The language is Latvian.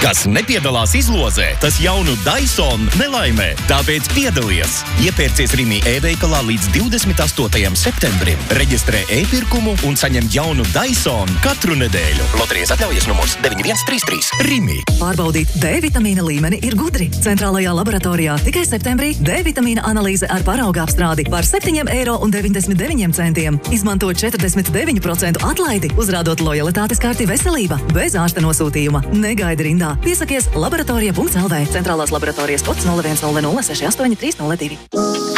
Kas nepiedalās izlozē, tas jaunu Dyson nelaimē. Tāpēc piedalies! Iepērcies Rimi e-veikalā līdz 28. septembrim. Reģistrē e-pirkumu un saņem jaunu Dyson katru nedēļu. Loterijas atļaujas numurs 9133. Rimi. Pārbaudīt D vitamīna līmeni ir gudri. Centrālajā laboratorijā tikai septembrī D vitamīna analīze ar parauga apstrādi par 7,99 €. Izmanto 49% atlaidi, uzrādot lojalitātes karti veselība bez ārsta nosūtījuma. Negaidi rindā. Piesakies laboratorija.lv. Centrālās laboratorijas kods 0100 68 302.